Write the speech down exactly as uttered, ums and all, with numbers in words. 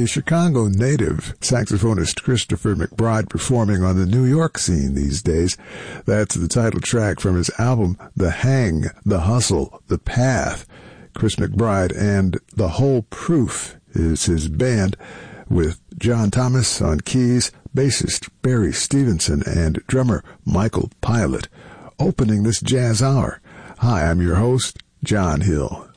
the Chicago native saxophonist Christopher McBride performing on the New York scene these days. That's the title track from his album, The Hang, The Hustle, The Path. Chris McBride and The Whole Proof is his band, with John Thomas on keys, bassist Barry Stevenson, and drummer Michael Pilot, opening this jazz hour. Hi, I'm your host, John Hill.